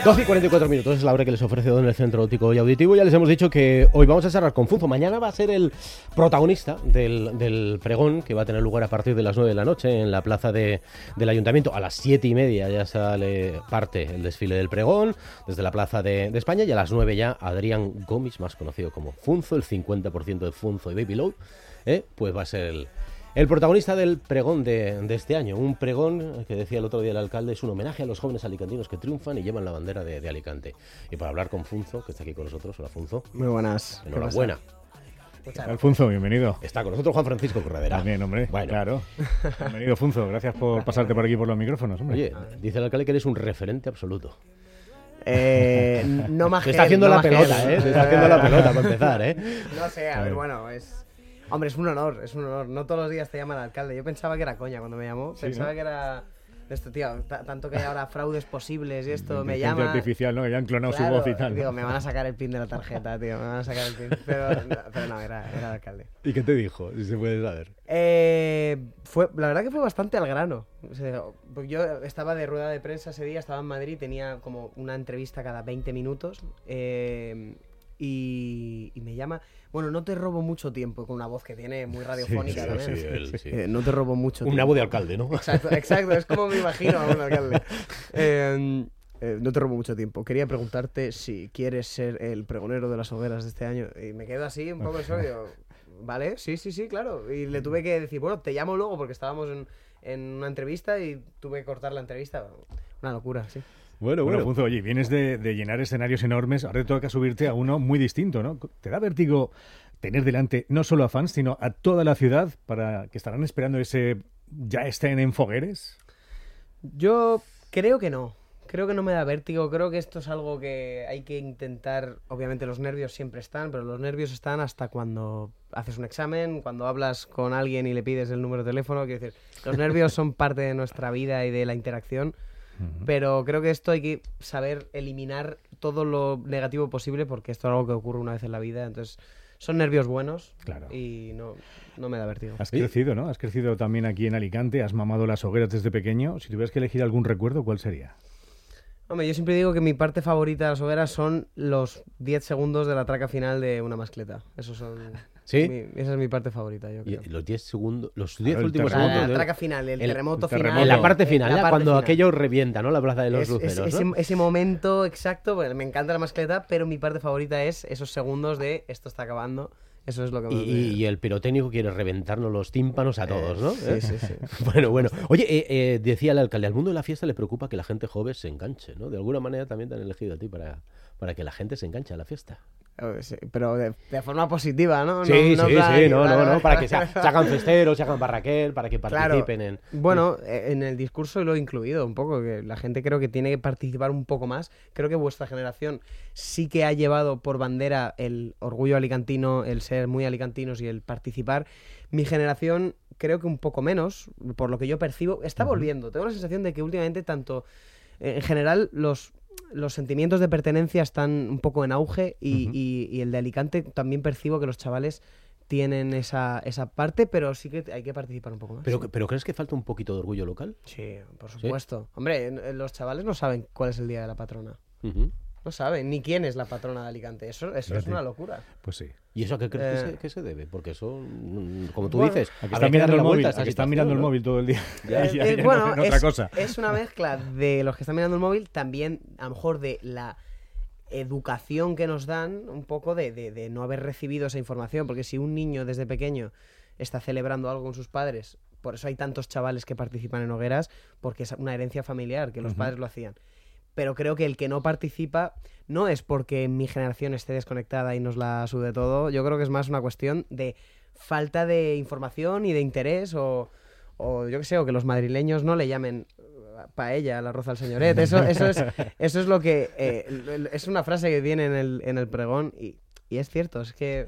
12:44 es la hora que les ofrece Don el Centro Óptico y Auditivo. Ya les hemos dicho que hoy vamos a cerrar con Funzo. Mañana va a ser el protagonista del pregón que va a tener lugar a partir de las 9 de la noche en la plaza del Ayuntamiento. A las 7:30 ya sale parte el desfile del pregón desde la Plaza de España, y a las 9 ya Adrián Gomis, más conocido como Funzo, el 50% de Funzo y Baby Load, pues va a ser el protagonista del pregón de este año. Un pregón que, decía el otro día el alcalde, es un homenaje a los jóvenes alicantinos que triunfan y llevan la bandera de Alicante. Y para hablar con Funzo, que está aquí con nosotros. Hola, Funzo. Muy buenas. Enhorabuena. Alfonso, bienvenido. Está con nosotros Juan Francisco Corredera. También, hombre. Bueno. Claro. Bienvenido, Funzo. Gracias por pasarte por aquí por los micrófonos, hombre. Oye, dice el alcalde que eres un referente absoluto. No más. Te está haciendo la pelota, Te está haciendo la pelota para empezar, No sé, a ver, bueno, Hombre, es un honor, es un honor. No todos los días te llama el alcalde. Yo pensaba que era coña cuando me llamó. Pensaba que era esto, tío. Tanto que hay ahora fraudes posibles y esto me llama. Artificial, ¿no? Que ya han clonado su voz y tal. Digo, me van a sacar el pin de la tarjeta, tío. Me van a sacar el pin. Pero no, era el alcalde. ¿Y qué te dijo? Si se puede saber. La verdad que fue bastante al grano. O sea, yo estaba de rueda de prensa ese día, estaba en Madrid, tenía como una entrevista cada 20 minutos. Y me llama. Bueno, no te robo mucho tiempo, con una voz que tiene muy radiofónica también. Sí. No te robo mucho tiempo. Una voz de alcalde, ¿no? Exacto, es como me imagino a un alcalde. No te robo mucho tiempo. Quería preguntarte si quieres ser el pregonero de las hogueras de este año. Y me quedo así un poco en shock. Digo, vale, sí, claro. Y le tuve que decir, bueno, te llamo luego porque estábamos en una entrevista y tuve que cortar la entrevista. Una locura, sí. Bueno, Funzo, oye, vienes de llenar escenarios enormes, ahora te toca subirte a uno muy distinto, ¿no? ¿Te da vértigo tener delante no solo a fans, sino a toda la ciudad para que estarán esperando ese ya estén en Fogueres? Yo creo que no. Creo que no me da vértigo. Creo que esto es algo que hay que intentar. Obviamente los nervios siempre están, pero los nervios están hasta cuando haces un examen, cuando hablas con alguien y le pides el número de teléfono. Quiero decir, los nervios son parte de nuestra vida y de la interacción. Pero creo que esto hay que saber eliminar todo lo negativo posible, porque esto es algo que ocurre una vez en la vida. Entonces, son nervios buenos. Claro. Y no me da vértigo. Has crecido, ¿no? Has crecido también aquí en Alicante, has mamado las hogueras desde pequeño. Si tuvieras que elegir algún recuerdo, ¿cuál sería? Hombre, yo siempre digo que mi parte favorita de las hogueras son los 10 segundos de la traca final de una mascleta. Esos son... ¿Sí? Esa es mi parte favorita, yo creo. Y los 10 segundos, los 10 últimos La segundos. traca final, el terremoto final. En la parte final, la parte cuando final. aquello revienta, ¿no? La plaza de los luceros, ¿no? Ese momento exacto, pues, me encanta la mascleta, pero mi parte favorita es esos segundos de esto está acabando. Eso es lo que me... Y el pirotécnico quiere reventarnos los tímpanos a todos, ¿no? Sí. Bueno. Oye, decía el alcalde, al mundo de la fiesta le preocupa que la gente joven se enganche, ¿no? De alguna manera también te han elegido a ti para que la gente se enganche a la fiesta. Sí, pero de forma positiva, ¿no? Sí, Claro. para que se hagan festeros, se hagan Barraquel, para que participen en... Bueno, en el discurso lo he incluido un poco, que la gente creo que tiene que participar un poco más. Creo que vuestra generación sí que ha llevado por bandera el orgullo alicantino, el ser muy alicantinos y el participar. Mi generación creo que un poco menos, por lo que yo percibo, está volviendo. Tengo la sensación de que últimamente tanto, en general, los sentimientos de pertenencia están un poco en auge y el de Alicante también percibo que los chavales tienen esa parte, pero sí que hay que participar un poco más. ¿Pero crees que falta un poquito de orgullo local? Sí, por supuesto. ¿Sí? Hombre, los chavales no saben cuál es el día de la patrona. No saben ni quién es la patrona de Alicante. Eso es una locura. Pues sí. ¿Y eso a qué crees que se debe? Porque eso, como tú dices... Aquí están mirando el móvil, están mirando el móvil todo el día. Bueno, otra cosa. Es una mezcla de los que están mirando el móvil, también a lo mejor de la educación que nos dan, un poco de no haber recibido esa información, porque si un niño desde pequeño está celebrando algo con sus padres, por eso hay tantos chavales que participan en hogueras, porque es una herencia familiar, que los padres lo hacían. Pero creo que el que no participa no es porque mi generación esté desconectada y nos la sude todo. Yo creo que es más una cuestión de falta de información y de interés, o yo qué sé, o que los madrileños no le llamen paella al arroz al señoret. Eso es lo que... es una frase que viene en el pregón y es cierto. Es que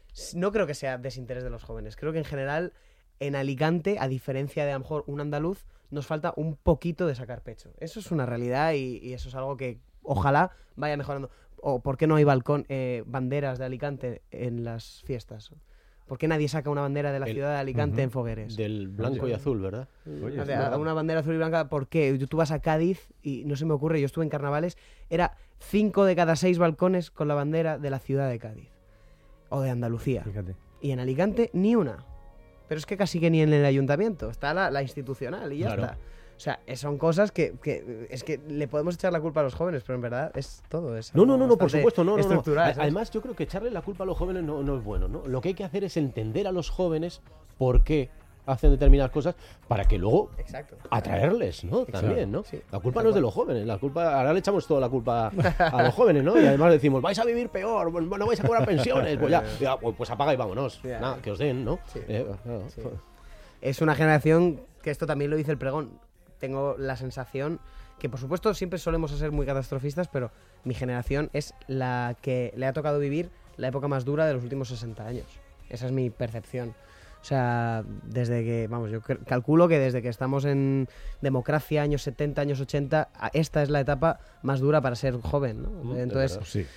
no creo que sea desinterés de los jóvenes. Creo que en general en Alicante, a diferencia de a lo mejor un andaluz, nos falta un poquito de sacar pecho. Eso es una realidad y eso es algo que ojalá vaya mejorando. O ¿por qué no hay banderas de Alicante en las fiestas? ¿Por qué nadie saca una bandera de la ciudad de Alicante Ujú. en Fogueres? Del blanco y azul, ¿verdad? Oye, O sea, una bandera azul y blanca, ¿por qué? Tú vas a Cádiz y no se me ocurre, yo estuve en carnavales, era 5 de cada 6 balcones con la bandera de la ciudad de Cádiz. O de Andalucía. Fíjate. Y en Alicante, ni una. Pero es que casi que ni en el ayuntamiento. Está la institucional y ya Claro. está. O sea, son cosas que es que le podemos echar la culpa a los jóvenes, pero en verdad es todo eso. No, por supuesto, no. estructural, ¿sabes? Además, yo creo que echarle la culpa a los jóvenes no es bueno, ¿no? Lo que hay que hacer es entender a los jóvenes por qué hacen determinadas cosas para que luego Exacto. atraerles, ¿no? También, ¿no? Sí. La culpa no es de los jóvenes, la culpa, ahora le echamos toda la culpa a los jóvenes, ¿no? Y además decimos, vais a vivir peor, no vais a cobrar pensiones, pues apaga y vámonos, Ya. nada, que os den, ¿no? Sí. Claro. Sí. Es una generación que esto también lo dice el pregón. Tengo la sensación que, por supuesto, siempre solemos ser muy catastrofistas, pero mi generación es la que le ha tocado vivir la época más dura de los últimos 60 años. Esa es mi percepción. O sea, desde que, vamos, yo calculo que desde que estamos en democracia, años 70, años 80, esta es la etapa más dura para ser joven, ¿no? Entonces, Pues sí.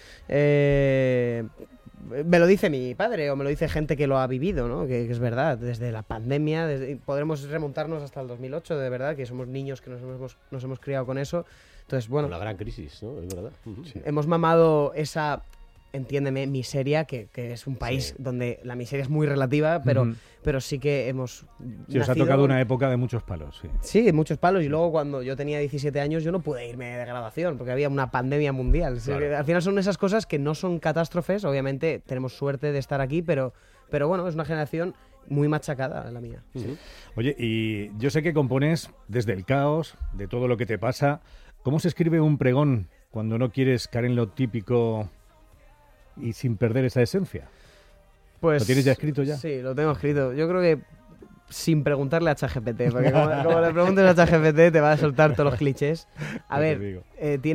me lo dice mi padre o me lo dice gente que lo ha vivido, ¿no? Que es verdad, desde la pandemia, podremos remontarnos hasta el 2008, de verdad, que somos niños que nos hemos criado con eso. Entonces, bueno, Una gran crisis, ¿no? Es verdad. hemos mamado esa, entiéndeme, miseria, que es un país donde la miseria es muy relativa, pero, Ujú. pero sí que hemos Sí, os ha nacido- tocado una época de muchos palos, sí. Sí, muchos palos. Y luego cuando yo tenía 17 años yo no pude irme de graduación porque había una pandemia mundial. Sí, Claro. al final son esas cosas que no son catástrofes. Obviamente tenemos suerte de estar aquí, pero bueno, es una generación muy machacada la mía. Ujú. Oye, y yo sé que compones desde el caos, de todo lo que te pasa. ¿Cómo se escribe un pregón cuando no quieres caer en lo típico y sin perder esa esencia? Pues, ¿Lo tienes ya escrito ya? Sí, lo tengo escrito. Yo creo que sin preguntarle a ChatGPT, porque como le preguntes a ChatGPT te va a soltar todos los clichés. A Ya te ver, digo.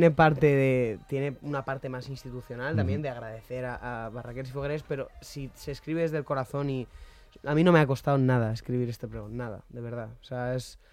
tiene una parte más institucional también de agradecer a Barraqueros y Fogueres, pero si se escribe desde el corazón y a mí no me ha costado nada escribir este pregón, nada, de verdad. O sea,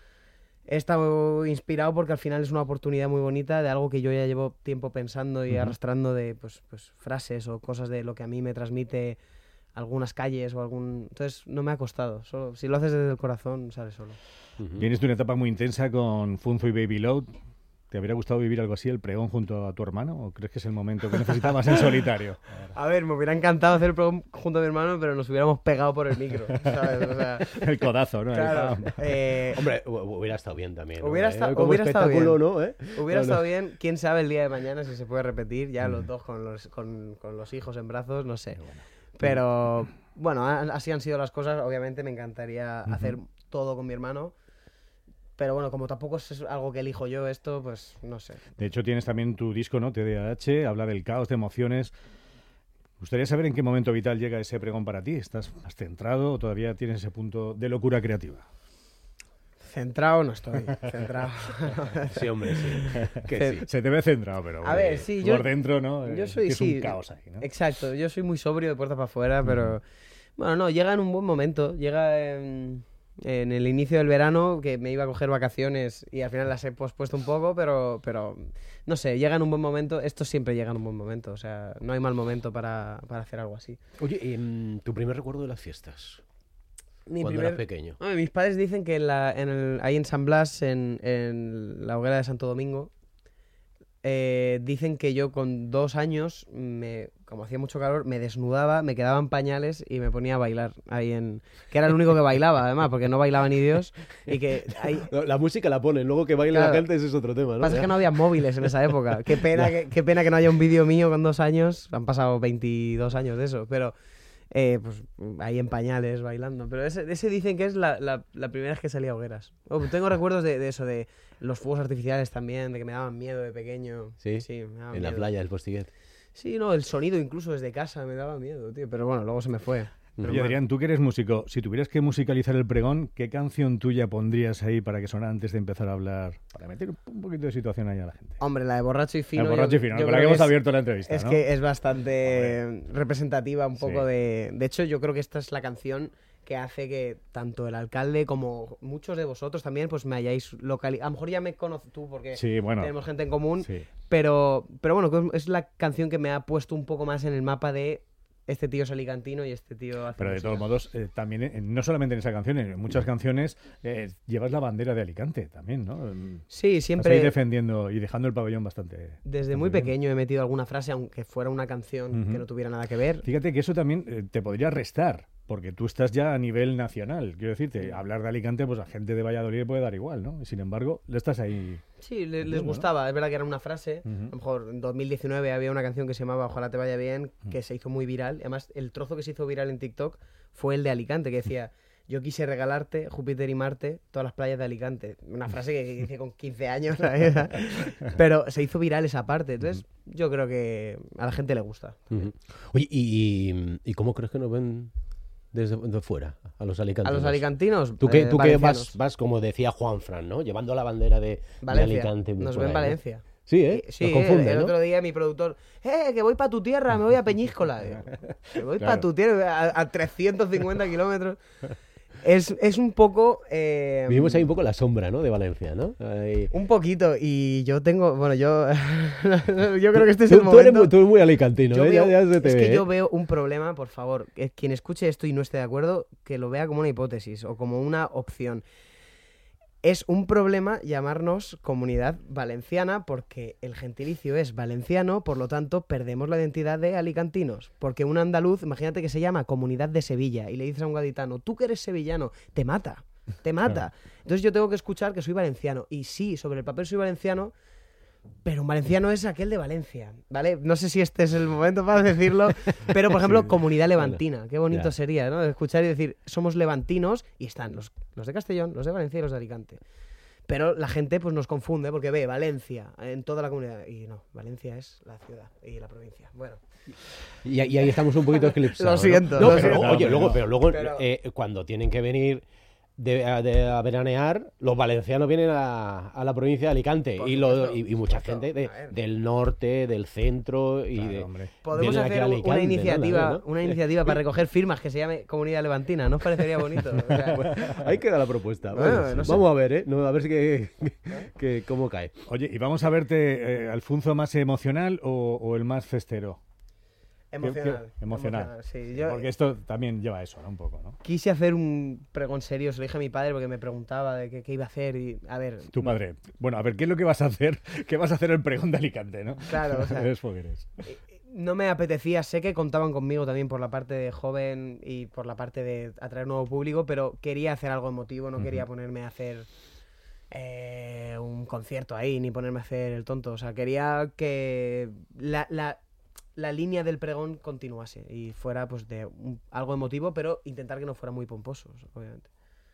he estado inspirado porque al final es una oportunidad muy bonita de algo que yo ya llevo tiempo pensando y Ujú. arrastrando de pues frases o cosas de lo que a mí me transmite algunas calles o algún... Entonces no me ha costado. Solo, si lo haces desde el corazón, sale solo. Ujú. Vienes de una etapa muy intensa con Funzo y Baby Load. ¿Te habría gustado vivir algo así, el pregón junto a tu hermano? ¿O crees que es el momento que necesitabas en solitario? A ver, me hubiera encantado hacer el programa junto a mi hermano, pero nos hubiéramos pegado por el micro, ¿sabes? O sea, El codazo, ¿no? Ahí, claro. pam. Hombre, hubiera estado bien también. ¿no? Hubiera estado espectáculo, bien. ¿no? ¿Eh? Hubiera No, no. estado bien, quién sabe el día de mañana si se puede repetir, ya los dos con los hijos en brazos, no sé. Pero bueno, así han sido las cosas. Obviamente me encantaría hacer todo con mi hermano. Pero bueno, como tampoco es algo que elijo yo esto, pues no sé. De hecho, tienes también tu disco, ¿no? TDAH, habla del caos, de emociones. Me gustaría saber en qué momento vital llega ese pregón para ti. ¿Estás más centrado o todavía tienes ese punto de locura creativa? Centrado no estoy, centrado. Sí, hombre, sí. Que sí. Se te ve centrado, pero A ver, sí, por yo- dentro, ¿no? Yo soy, Que es sí, un caos ahí, ¿no? Exacto, yo soy muy sobrio de puerta para afuera, pero bueno, no, llega en un buen momento, llega en el inicio del verano, que me iba a coger vacaciones y al final las he pospuesto un poco, pero no sé, llega en un buen momento, esto siempre llega en un buen momento, o sea, no hay mal momento para hacer algo así. Oye, tu primer recuerdo de las fiestas, Mi cuando primer- eras pequeño. Hombre, mis padres dicen que ahí en San Blas, en la hoguera de Santo Domingo, dicen que yo con 2 años, como hacía mucho calor, me desnudaba, me quedaban pañales y me ponía a bailar que era el único que bailaba, además, porque no bailaba ni Dios. Y que ahí, La música la ponen, luego que baile Claro. la gente ese es otro tema, ¿no? pasa es que no había móviles en esa época. Qué pena que no haya un vídeo mío con 2 años. Han pasado 22 años de eso, pero pues ahí en pañales bailando. Pero ese dicen que es la primera vez que salía a hogueras. Tengo recuerdos de eso, de los fuegos artificiales también, de que me daban miedo de pequeño. Sí, me daban en la miedo. playa del Postiguet. Sí, no, el sonido incluso desde casa me daba miedo, tío. Pero bueno, luego se me fue. Pero Oye, bueno. Adrián, tú que eres músico, si tuvieras que musicalizar el pregón, ¿qué canción tuya pondrías ahí para que sonara antes de empezar a hablar? Para meter un poquito de situación ahí a la gente. Hombre, la de Borracho y Fino. El borracho y fino, con la que creo hemos es- abierto la entrevista, Es ¿no? que es bastante representativa un poco Sí. de hecho, yo creo que esta es la canción que hace que tanto el alcalde como muchos de vosotros también pues me hayáis localizado. A lo mejor ya me conoces tú porque Sí, bueno. tenemos gente en común, Sí. pero bueno, es la canción que me ha puesto un poco más en el mapa de este tío es alicantino y este tío hace Pero de música. todos modos, también, no solamente en esa canción, en muchas canciones llevas la bandera de Alicante también, ¿no? Sí, Estás siempre... ahí defendiendo y dejando el pabellón bastante... Desde muy bastante bien. pequeño he metido alguna frase, aunque fuera una canción que no tuviera nada que ver. Fíjate que eso también te podría restar, porque tú estás ya a nivel nacional. Quiero decirte, hablar de Alicante, pues a gente de Valladolid le puede dar igual, ¿no? Y sin embargo, le estás ahí... Sí, les Entiendo, gustaba. Es verdad que era una frase. Ujú. A lo mejor en 2019 había una canción que se llamaba Ojalá te vaya bien, que se hizo muy viral. Además, el trozo que se hizo viral en TikTok fue el de Alicante, que decía: yo quise regalarte Júpiter y Marte, todas las playas de Alicante. Una frase que hice con 15 años, ¿sabes? Pero se hizo viral esa parte. Entonces, yo creo que a la gente le gusta. Ujú. Oye, ¿y cómo crees que nos ven desde de fuera a los A alicantinos? los alicantinos, Tú que valencianos. vas, como decía Juanfran, ¿no? Llevando la bandera de Valencia. Alicante. Nos por ven ahí, ¿no? Valencia. Sí, ¿eh? Sí, Nos confunde, el ¿no? otro día mi productor, que voy para tu tierra, me voy a Peñíscola. Digo, que voy Claro. para tu tierra, a 350 kilómetros. Es un poco... Vivimos ahí un poco la sombra, ¿no? De Valencia, ¿no? Ahí... Un poquito, y yo tengo... Bueno, yo creo que este es Tú, el momento... tú eres muy alicantino, Yo ¿eh? veo- Ya se te es ve, que ¿eh? yo veo un problema, por favor. Quien escuche esto y no esté de acuerdo, que lo vea como una hipótesis o como una opción. Es un problema llamarnos Comunidad Valenciana porque el gentilicio es valenciano, por lo tanto perdemos la identidad de alicantinos. Porque un andaluz, imagínate que se llama Comunidad de Sevilla y le dices a un gaditano, tú que eres sevillano, te mata, te mata. Entonces yo tengo que escuchar que soy valenciano. Y sí, sobre el papel soy valenciano, pero un valenciano es aquel de Valencia, ¿vale? No sé si este es el momento para decirlo, pero por ejemplo, Comunidad Levantina, qué bonito Ya. sería, ¿no? Escuchar y decir, somos levantinos y están los de Castellón, los de Valencia y los de Alicante. Pero la gente pues nos confunde porque ve Valencia en toda la comunidad y no, Valencia es la ciudad y la provincia. Bueno, Y ahí estamos un poquito eclipsados. Lo siento, ¿no? lo Pero, siento. oye, Pero luego pero- cuando tienen que venir a veranear, los valencianos vienen a la provincia de Alicante Por y, supuesto, y mucha por supuesto. gente A ver. del norte, del centro y Claro, de... hombre. podemos vienen aquí hacer a Alicante, una ¿no? iniciativa, ¿no? una iniciativa para recoger firmas que se llame Comunidad Levantina, ¿no os parecería bonito? O sea, Ahí queda la propuesta. Bueno, Vamos, no sé. vamos a ver, ¿eh? No, a ver si cómo cae. Oye, ¿y vamos a verte, Alfonso, más emocional o el más festero? emocional. Emocional. Sí, yo Porque esto también lleva eso, ¿no? Un poco, ¿no? quise hacer un pregón serio, se lo dije a mi padre porque me preguntaba de qué iba a hacer y, a ver, Tu padre. Bueno, a ver, ¿qué es lo que vas a hacer? ¿Qué vas a hacer el pregón de Alicante, no? Claro, o sea, Eres fogueres. no me apetecía, sé que contaban conmigo también por la parte de joven y por la parte de atraer nuevo público, pero quería hacer algo emotivo, no quería ponerme a hacer un concierto ahí, ni ponerme a hacer el tonto, o sea, quería que la línea del pregón continuase y fuera pues de algo emotivo, pero intentar que no fuera muy pomposo, obviamente.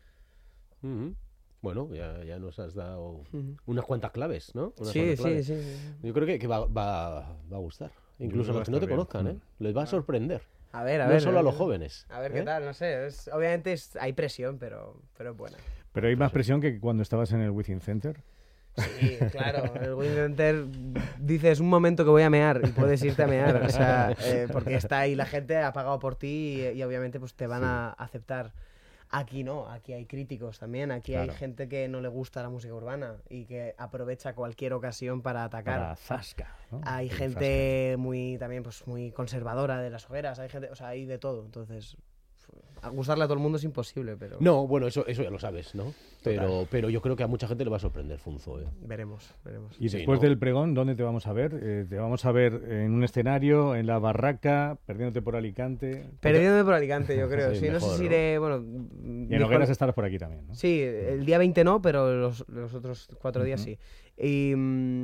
Ujú. Bueno, ya nos has dado Ujú. unas cuantas claves, ¿no? Unas Sí, cuantas sí, claves. sí, sí. Yo creo que va a gustar. Incluso creo a los que que no va a te estar bien. conozcan, ¿eh? Les va a sorprender. A ver, No solo a los jóvenes. A ver ¿eh? qué tal, no sé. Obviamente hay presión, pero es buena. Pero hay más presión que cuando estabas en el Within Center. Sí, claro. El Win Center dices un momento que voy a mear y puedes irte a mear. O sea, porque está ahí la gente, ha pagado por ti y obviamente pues te van a aceptar. Aquí no, aquí hay críticos también. Aquí hay Claro. gente que no le gusta la música urbana y que aprovecha cualquier ocasión para atacar. Para Zasca, ¿no? Hay El gente muy también pues muy conservadora de las hogueras, hay gente, o sea, hay de todo, entonces a gustarle a todo el mundo es imposible, pero No, bueno, eso ya lo sabes, ¿no? Pero yo creo que a mucha gente le va a sorprender Funzo, ¿eh? veremos. Y Sí, después ¿no? del pregón, ¿dónde te vamos a ver? ¿Te vamos a ver en un escenario, en la barraca, perdiéndote por Alicante? Perdiéndome por Alicante, yo creo. Sí, Sí, no sé mejor, si ¿no? iré, bueno, Y en Hogueras estarás por aquí también, ¿no? Sí, el día 20 no, pero los otros 4 días sí. Y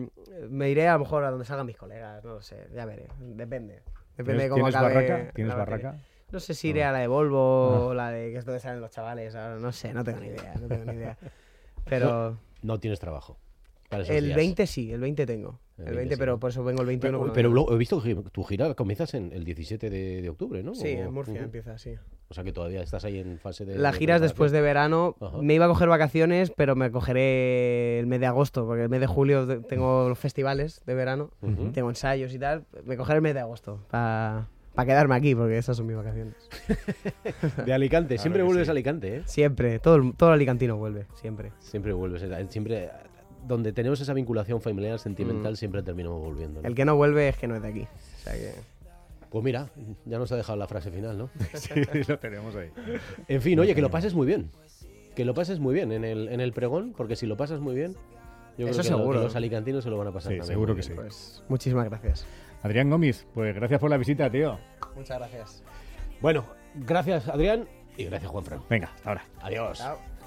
me iré a lo mejor a donde salgan mis colegas, no lo sé, ya veré, depende. Depende de cómo ¿Tienes acabe barraca? ¿Tienes la batería. barraca? No sé si iré a la de Volvo o la de que es donde salen los chavales, ahora no sé, no tengo ni idea. Pero No tienes trabajo. Para esos el días. 20 sí, el 20 tengo. El El 20 20, sí, pero ¿no? por eso vengo el 21. Pero luego he visto que tu gira comienzas el 17 de octubre, ¿no? Sí, O- en Murcia Ujú. empieza, sí. O sea que todavía estás ahí en fase de... La gira es después de verano. Ajá. Me iba a coger vacaciones, pero me cogeré el mes de agosto, porque el mes de julio tengo los festivales de verano, Ujú. tengo ensayos y tal. Me cogeré el mes de agosto para quedarme aquí, porque esas son mis vacaciones. De Alicante. Siempre que vuelves sí. a Alicante, ¿eh? Siempre, todo el alicantino vuelve, siempre. Siempre vuelves. Siempre... Donde tenemos esa vinculación familiar, sentimental, siempre terminamos volviendo, ¿no? El que no vuelve es que no es de aquí. O sea que... Pues mira, ya nos ha dejado la frase final, ¿no? Sí, lo tenemos ahí. En fin, oye, que lo pases muy bien. Que lo pases muy bien en el pregón, porque si lo pasas muy bien, yo Eso creo que seguro. los alicantinos se lo van a pasar Sí, también. seguro muy que bien. sí. Pues muchísimas gracias. Adrián Gómez, pues gracias por la visita, tío. Muchas gracias. Bueno, gracias Adrián y gracias Juanfran. Venga, hasta ahora. Adiós. Chao.